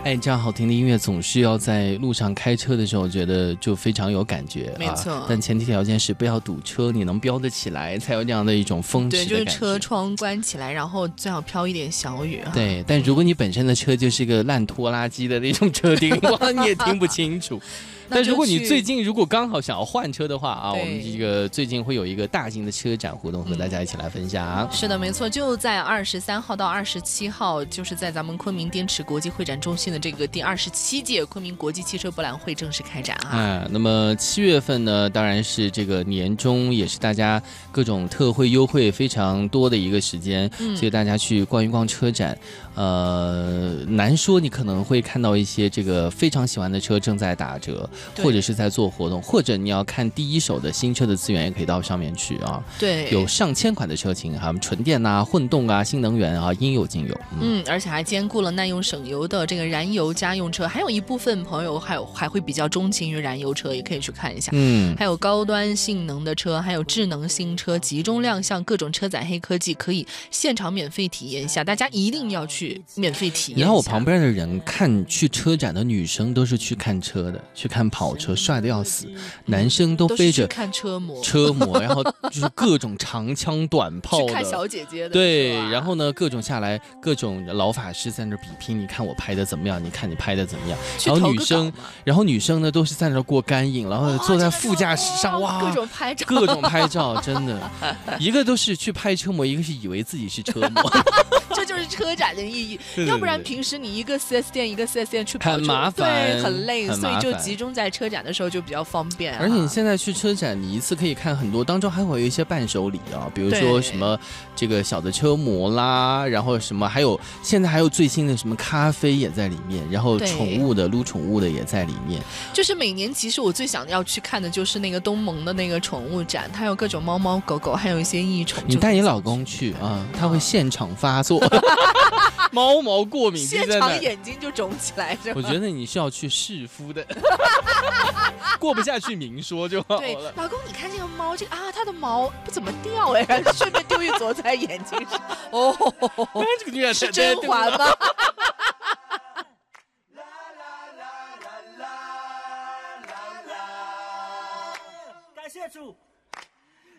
哎，这样好听的音乐总是要在路上开车的时候觉得就非常有感觉， 没错。 但前提条件是不要堵车，你能飙得起来，才有这样的一种风驰的感觉。 对，就是车窗关起来，然后最好飘一点小雨。 对，但如果你本身的车就是个烂拖拉机的那种车顶，哇，你也听不清楚。但如果你最近刚好想要换车的话啊，我们这个最近会有一个大型的车展活动和大家一起来分享。 是的，没错，就在23号到27号，就是在咱们昆明滇池国际会展中心的这个第27届昆明国际汽车博览会正式开展啊。 那么7月份呢，当然是这个年终，也是大家各种特惠优惠非常多的一个时间，所以大家去逛一逛车展。难说你可能会看到一些这个非常喜欢的车正在打折，或者是在做活动，或者你要看第一手的新车的资源，也可以到上面去啊。 对， 有上千款的车型，还有纯电啊、混动啊、新能源啊，应有尽有。 而且还兼顾了耐用省油的这个燃油家用车，还有一部分朋友还会比较钟情于燃油车，也可以去看一下。还有高端性能的车，还有智能新车集中亮相，各种车载黑科技可以现场免费体验一下，大家一定要去免费体验一下。 然后我旁边的人去车展的女生都是去看车的，去看跑车，帅得要死。男生都背着看车模， 然后就是各种长枪短炮的， 去看小姐姐的。 对，然后呢，各种下来，各种老法师在那比拼，你看我拍的怎么样？你看你拍的怎么样？然后女生呢都是在那过干瘾，然后坐在副驾驶上，哇， 各种拍照， 真的，一个都是去拍车模，一个是以为自己是车模。 这就是车展的意义。要不然平时你一个 4S 店一个 4S 店去跑， 很麻烦， 对，很累，所以就集中在车展的时候就比较方便。 而且你现在去车展，你一次可以看很多，当中还会有一些伴手礼啊，比如说什么这个小的车模啦，然后什么现在还有最新的什么咖啡也在里面，然后宠物的撸宠物的也在里面。 就是每年其实我最想要去看的就是那个东盟的那个宠物展，它有各种猫猫狗狗，还有一些异宠。 你带你老公去啊，他会现场发作。猫毛过敏， 现场眼睛就肿起来。 我觉得你是要去试肤的，过不下去明说就好了。 对，老公，你看这个猫，它的毛不怎么掉哎，顺便丢一撮在眼睛上。哦， 这个女人是甄嬛吗？